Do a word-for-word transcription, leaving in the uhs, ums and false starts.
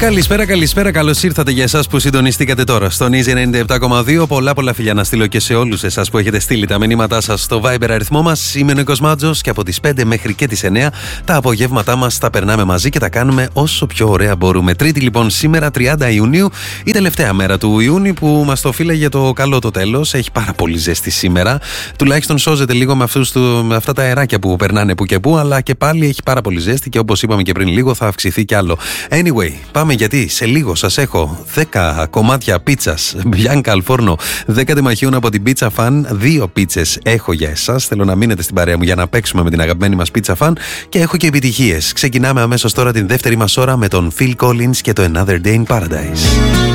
Καλησπέρα, καλησπέρα. Καλώς ήρθατε για εσάς που συντονιστήκατε τώρα στον Easy ενενήντα επτά κόμμα δύο. Πολλά πολλά φιλιά να στείλω και σε όλους εσάς που έχετε στείλει τα μηνύματά σας στο Viber αριθμό μας. Είμαι ο Νίκος Μάτζος και από τις πέντε μέχρι και τις εννέα τα απογεύματά μας τα περνάμε μαζί και τα κάνουμε όσο πιο ωραία μπορούμε. Τρίτη λοιπόν σήμερα, τριάντα Ιουνίου, η τελευταία μέρα του Ιούνιου που μας το φύλαγε το καλό το τέλος. Έχει πάρα πολύ ζέστη σήμερα. Τουλάχιστον σώζεται λίγο με, αυτούς του, με αυτά τα αεράκια που περνάνε που και που, αλλά και πάλι έχει πάρα πολύ ζέστη και όπως είπαμε και πριν λίγο θα αυξηθεί κι άλλο. Anyway, πάμε. Γιατί σε λίγο σας έχω δέκα κομμάτια πίτσας Bianca al Forno, δέκα τεμαχίων από την Pizza Fan. Δύο πίτσες έχω για εσάς. Θέλω να μείνετε στην παρέα μου για να παίξουμε με την αγαπημένη μας Pizza Fan. Και έχω και επιτυχίες. Ξεκινάμε αμέσως τώρα την δεύτερη μας ώρα με τον Phil Collins και το Another Day in Paradise.